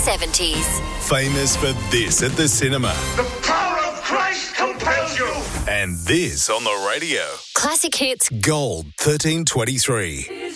70s. Famous for this at the cinema. The power of Christ compels you. And this on the radio. Classic Hits. Gold 1323.